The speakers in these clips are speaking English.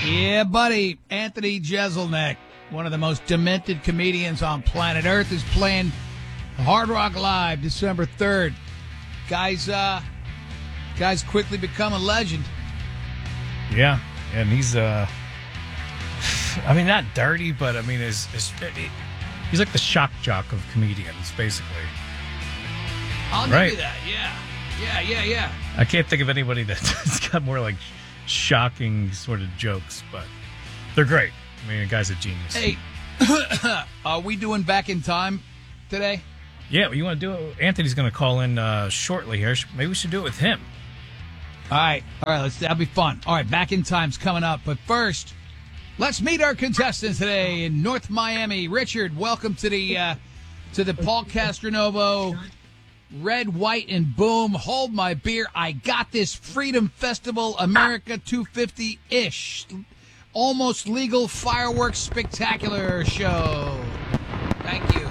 Yeah, buddy. Anthony Jeselnik, one of the most demented comedians on planet Earth, is playing Hard Rock Live December 3rd. Guys quickly become a legend. Yeah, and he's, not dirty, but, he's like the shock jock of comedians, basically. I'll give you that, yeah. Yeah. I can't think of anybody that's got more, like, shocking sort of jokes, but they're great. The guy's a genius. Hey, are we doing Back in Time today? Yeah, you want to do it? Anthony's going to call in shortly here. Maybe we should do it with him. All right, that'll be fun. All right, Back in Time's coming up. But first, let's meet our contestants today in North Miami. Richard, welcome to the Paul Castronovo Red, White, and Boom. Hold my beer. I got this Freedom Festival America 250-ish. Almost legal fireworks spectacular show. Thank you.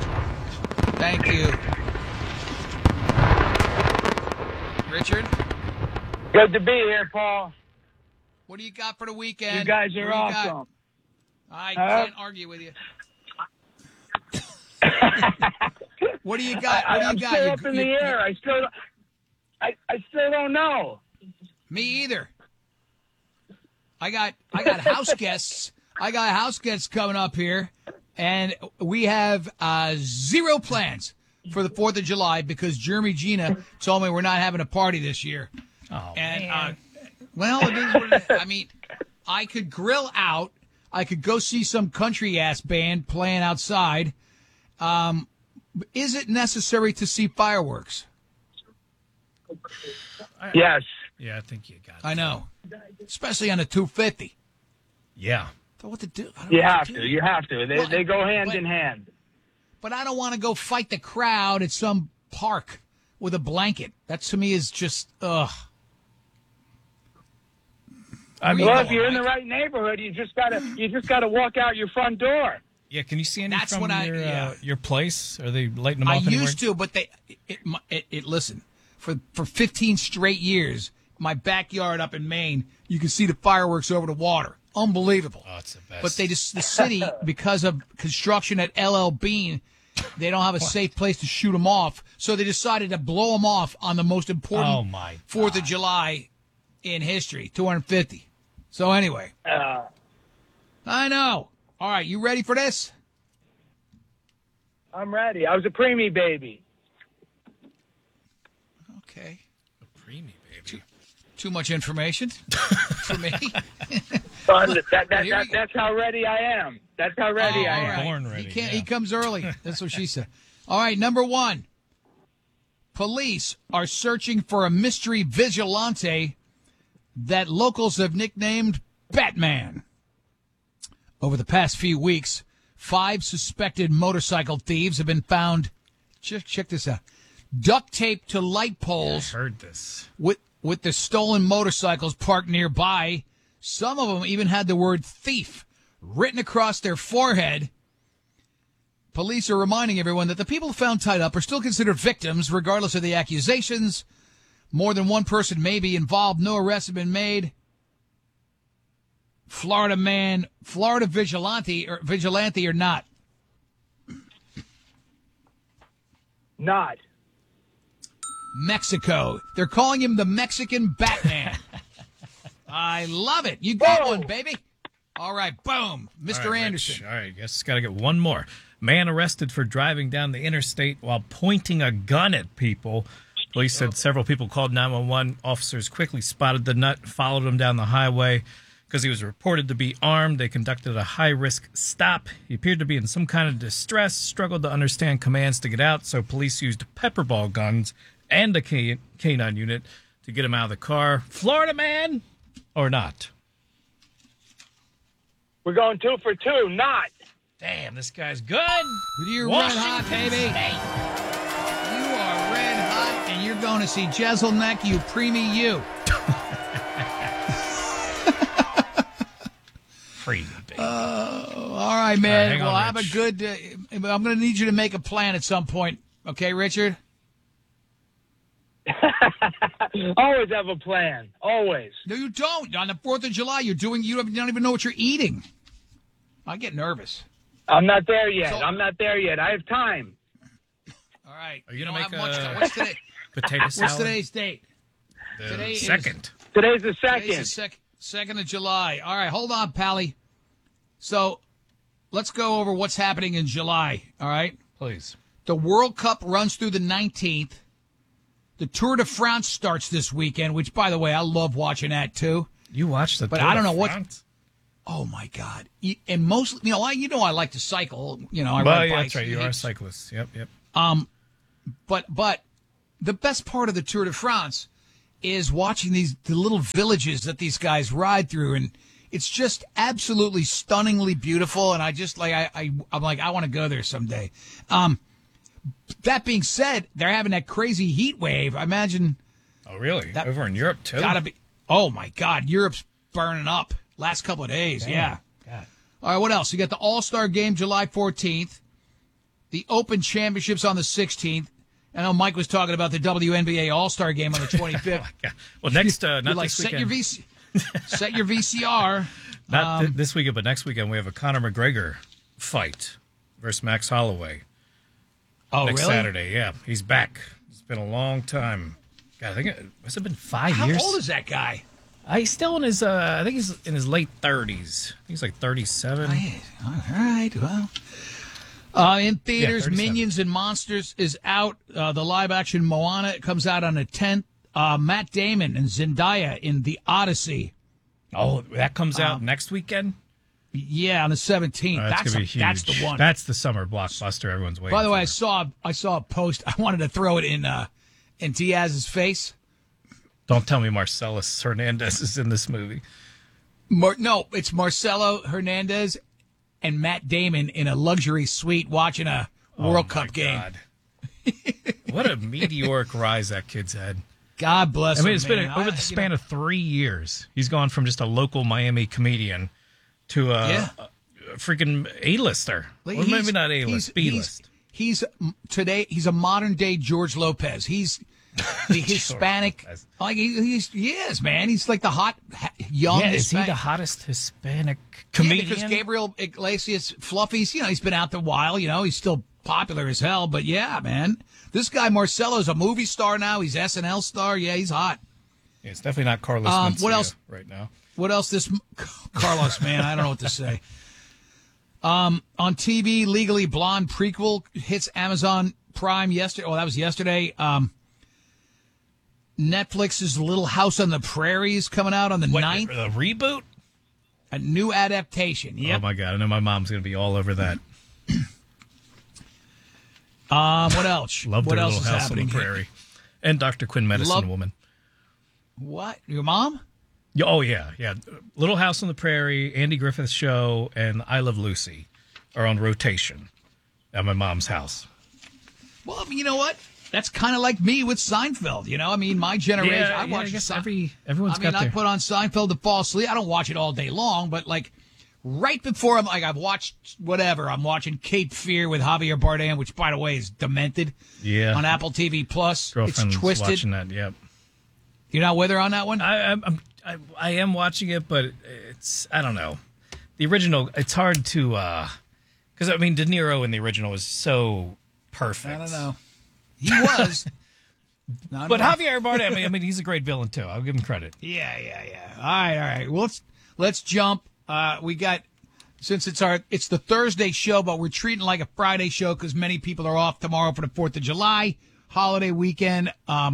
Richard? Good to be here, Paul. What do you got for the weekend? You guys are awesome. I can't argue with you. What do you got? I'm still up in the air. I still don't know. Me either. I got house guests. I got house guests coming up here, and we have zero plans for the 4th of July because Jeremy Gina told me we're not having a party this year. Oh, and well, it is what it is. I could grill out. I could go see some country ass band playing outside. Is it necessary to see fireworks? Yes. Yeah, I think you got it. I know, especially on a 250. Yeah. So what to do? You have to. They go hand in hand. But I don't want to go fight the crowd at some park with a blanket. That to me is just ugh. If you're in the right neighborhood, you just gotta walk out your front door. Yeah, can you see any That's from what your place? Are they lighting them I off anywhere? used to, but listen, for 15 straight years, my backyard up in Maine, you can see the fireworks over the water. Unbelievable. Oh, it's the best. But the city, because of construction at LL Bean, they don't have a safe place to shoot them off, so they decided to blow them off on the most important 4th of July in history, 250. So anyway, I know. All right, you ready for this? I'm ready. I was a preemie baby. Okay. A preemie baby. Too much information for me. That's how ready I am. That's how ready I am. Right. Born ready. He comes early. That's what she said. All right, number one. Police are searching for a mystery vigilante that locals have nicknamed Batman. Over the past few weeks, 5 suspected motorcycle thieves have been found, check this out, duct taped to light poles. I heard this. With the stolen motorcycles parked nearby. Some of them even had the word thief written across their forehead. Police are reminding everyone that the people found tied up are still considered victims, regardless of the accusations. More than one person may be involved. No arrests have been made. Florida vigilante or not? Not. Mexico. They're calling him the Mexican Batman. I love it. You got one, baby. All right, boom. Mr. Right, Anderson. Rich. All right, guess got to get one more. Man arrested for driving down the interstate while pointing a gun at people. Police said several people called 911. Officers quickly spotted the nut, followed him down the highway. Because he was reported to be armed, they conducted a high-risk stop. He appeared to be in some kind of distress, struggled to understand commands to get out, so police used pepperball guns and a canine unit to get him out of the car. Florida man or not? We're going 2 for 2. Not. Damn, this guy's good. You're red hot, baby. You are red hot, and you're going to see Jeselnik, you preemie you. Preemie, baby. All right, man. All right, have a good. I'm going to need you to make a plan at some point. Okay, Richard? Always have a plan. Always. No, you don't. On the 4th of July, you don't even know what you're eating. I get nervous. I'm not there yet. So- I'm not there yet. I have time. All right. Are you going to make much time. What's today? potato salad? What's today's date? The Today is- second. Today's the Today's second. the 2nd of July. All right, hold on, Pally. So let's go over what's happening in July, all right? Please. The World Cup runs through the 19th. The Tour de France starts this weekend, which, by the way, I love watching that, too. You watched the But Tour I don't de know what- France? Oh, my God. And mostly, I like to cycle. I Well, ride yeah, bikes. that's right. You are a cyclist. Yep. But the best part of the Tour de France is watching the little villages that these guys ride through, and it's just absolutely stunningly beautiful. And I just I'm like, I want to go there someday. That being said, they're having that crazy heat wave. I imagine Oh, really? That- Over in Europe, too? gotta be. Oh my God, Europe's burning up. Last couple of days, Damn. yeah. God. All right, what else? You got the All-Star Game July 14th, the Open Championships on the 16th. I know Mike was talking about the WNBA All-Star Game on the 25th. Yeah. Well, next, not You're like, this set weekend. set your VCR. Not this weekend, but next weekend we have a Conor McGregor fight versus Max Holloway. Oh, Next really? Saturday, yeah. He's back. It's been a long time. God, I think it must have been 5 How years. old is that guy? He's still in his, I think he's in his late 30s. He's like 37. All right, well. In theaters, 37. Minions and Monsters is out. The live-action Moana comes out on the 10th. Matt Damon and Zendaya in The Odyssey. Oh, that comes out next weekend? Yeah, on the 17th. That's going to be huge. That's the one. That's the summer blockbuster everyone's waiting By the way, for. I saw a post. I wanted to throw it in Diaz's face. Don't tell me Marcellus Hernandez is in this movie. No, it's Marcelo Hernandez and Matt Damon in a luxury suite watching a World Cup game. God. What a meteoric rise that kid's had. God bless I mean, him, it's been man. over the span of 3 years. He's gone from just a local Miami comedian to a freaking A-lister. Like, Or maybe not A-list, B-list. He's a modern day George Lopez. He's the Hispanic. Lopez. Like he is, man. He's like the hot young. Yeah, is he Hispanic. the hottest Hispanic Yeah, comedian? because Gabriel Iglesias, Fluffy's, he's been out a while. He's still popular as hell. But yeah, man, this guy Marcelo's a movie star now. He's SNL star. Yeah, he's hot. Yeah, it's definitely not Carlos What Mencia else? right now. What else? This Carlos, man, I don't know what to say. On TV, Legally Blonde prequel hits Amazon Prime yesterday. Oh, that was yesterday. Netflix's Little House on the Prairie is coming out on the 9th. A reboot? A new adaptation. Yep. Oh, my God. I know my mom's going to be all over that. What else? Love what their else Little is House happening on the Prairie. And Dr. Quinn, Medicine Woman. What? Your mom? Oh, yeah. Little House on the Prairie, Andy Griffith's Show, and I Love Lucy are on rotation at my mom's house. Well, you know what? That's kind of like me with Seinfeld. My generation. Yeah, I watch I guess everyone's got I their... put on Seinfeld to fall asleep. I don't watch it all day long, but like right before I've watched whatever. I'm watching Cape Fear with Javier Bardem, which by the way is demented. Yeah. On Apple TV Plus. Girlfriend's It's twisted. watching that, yep. You're not with her on that one? I am watching it, but I don't know. The original, it's hard to, because De Niro in the original is so perfect. I don't know. He was. But Javier Bardem, he's a great villain too. I'll give him credit. Yeah. All right. Well, let's jump. We got, since it's the Thursday show, but we're treating it like a Friday show because many people are off tomorrow for the 4th of July holiday weekend.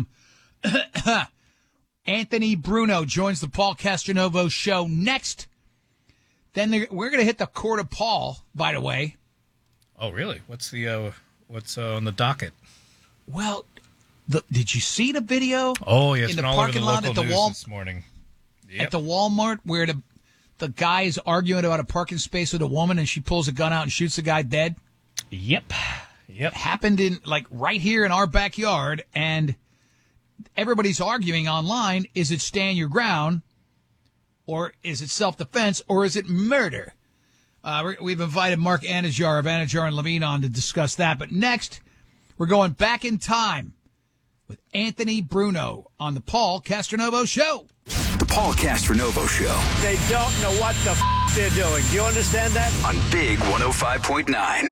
Anthony Bruno joins the Paul Castronovo show next. Then we're going to hit the Court of Paul, by the way. Oh, really? What's on the docket? Well, did you see the video? Oh, yeah, it's in been the all over the parking lot local at the news this morning. Yep. At the Walmart where the guy is arguing about a parking space with a woman and she pulls a gun out and shoots the guy dead? Yep. Happened in right here in our backyard, and everybody's arguing online, is it stand your ground or is it self-defense or is it murder? We've invited Mark Anajar of Anajar and Levine on to discuss that. But next, we're going back in time with Anthony Bruno on the Paul Castronovo Show. The Paul Castronovo Show. They don't know what the they're doing. Do you understand that? On Big 105.9.